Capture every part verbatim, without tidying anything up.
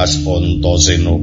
Dimas Antasena.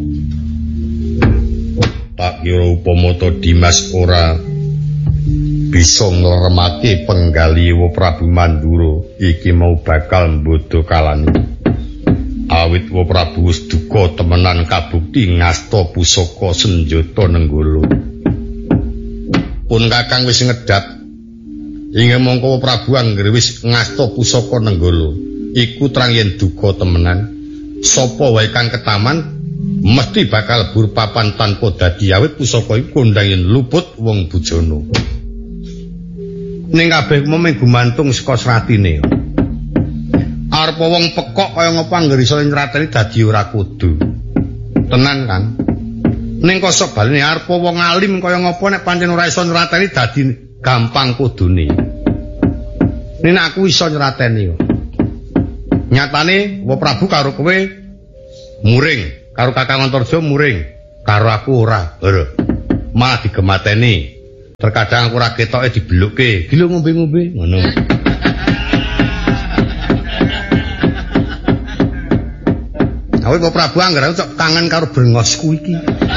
Tak kira upama to Dimas ora bisa ngleremake penggali wa Prabu Mandura, iki mau bakal mbodho kalane. Awit wa Prabu wis duka temenan kabukti ngasta pusaka senjata Nenggala. Pun Kakang wis ngedap, inggih mongko wa Prabu anggere wis ngasta pusaka Nenggala, iku terang yen duka temenan. Sapa wae kang ketaman mesti bakal burpapan tanpa dadi awit pusaka iku kondang yen luput wong bujana. Ning kabeh mung gumantung saka sratine. Arep wong pekok kaya ngapa anggere iso nyrateni dadi ora kudu. Tenan, Kang. Ning kok sebalene arep wong alim kaya ngapa nek pancen ora iso nyrateni dadi gampang kudune. Nek aku iso nyrateni kok. Nyatane wa Prabu karo kowe muring, karo Kakang Antarja muring, karo aku ora. Lho. Malah digemateni. Terkadang aku ora ketoke dibelukke. Gila ngombe-ngombe ngono. Awit wa Prabu anggere cok kangen karo brengosku iki.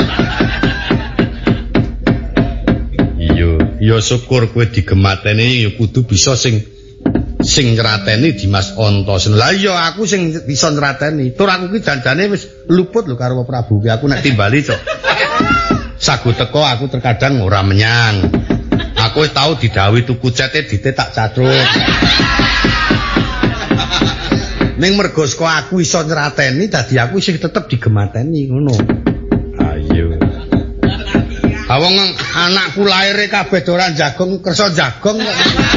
Iya, ya syukur kowe digemateni ya kudu bisa sing sing nyrateni Dimas Antasena. Lah iya aku sing bisa nyrateni. Tur aku ki janjane wis luput lho karo Prabu ki. Aku nek timbali cok. Sagu teko aku terkadang ora menyang. Aku wis tau didhawuhi tuku cete dite tak catruk. Ning mergo saka aku iso nyrateni dadi aku sing tetep digemateni ngono. Ayo. Awong anakku laire kabeh ora jagong kersa jagong kok.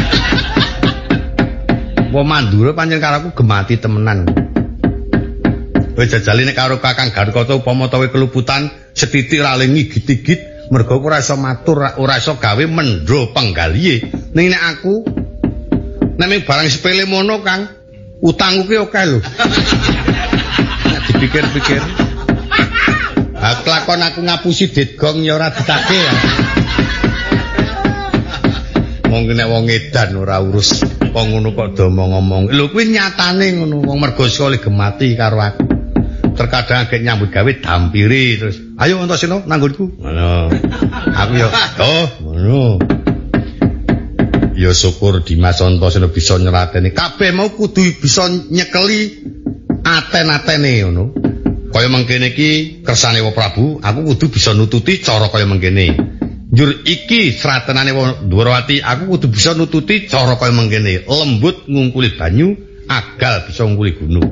Wong Mandura pancen karo aku gemati temenan. Kowe jajali nek karo Kakang Garkata upama tawe keluputan setitik ra lengi gigit-gigit mergo ora iso matur ora iso gawe mendro penggalihe. Ning nek aku nek barang sepele mono Kang, utangku ki akeh lho. Nek dipikir-pikir. Ha kelakon aku ngapusi Ditgong ya ora ditake ya. Mungkin nek wong edan ora urus wong ngono kok do ngomong. Lho kuwi nyatane ngono, wong mergo sekali gemati karo aku. Terkadang agek nyambut gawe dampiri terus, "Ayo Antasena nanggonku." Ngono. Aku ya, "Oh, ngono." Ya syukur Dimas Antasena bisa nyrateni. Kabeh mau kudu bisa nyekeli aten-atene ngono. Kaya mengkene iki kersane wa Prabu, aku kudu bisa nututi cara kaya mengkene. Njur iki sratenane Dwarawati, aku kudu bisa nututi cara kaya mengkene. Lembut ngungkuli banyu, agal bisa ngungkuli gunung.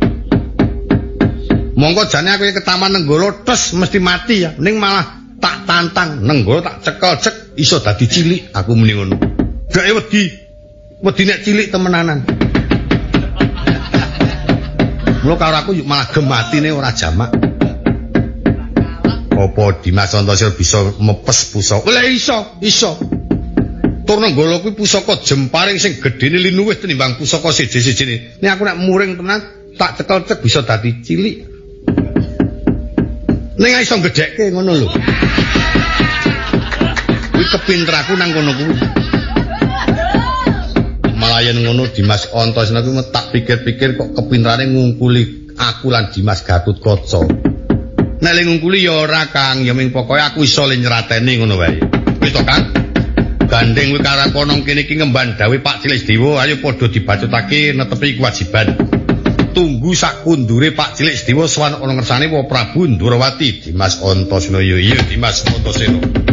Monggo jane aku ke taman Nenggala tes mesti mati ya. Ning malah tak tantang Nenggala tak cekel cek iso dadi cilik, aku muni ngono. Gak wedi. Wedi nek cilik temenanan. Mula karo aku malah gematine ora jamak. Apa Dimas Antasena bisa mepes pusaka? Lah iso, iso. Tur Nenggala kuwi pusaka jemparing sing gedene linuwih tinimbang pusaka siji-sijine. Nek aku nek muring tenan tak cekel cek bisa dadi cilik. Ning iso gedhekke ngono lho. Kuwi kepinteraku nang kono kuwi. Malah yen ngono Dimas Antasena kuwi tak pikir-pikir kok kepinterane ngungkuli aku lan Dimas Gatotkaca. Nek le ngungkuli ya ora Kang, ya ming pokoke aku iso le nyrateni ngono wae. Wis to Kang? Gandeng kuwi karo kono kene iki ngemban dawuh Pak Cilikdewa, ayo padha dibacutake netepi kewajiban. Tunggu sak kundure Pak Cilikdewa sowan ana ngersane wa Prabu Ndwarawati Dimas Antasena. Iya Dimas Antasena.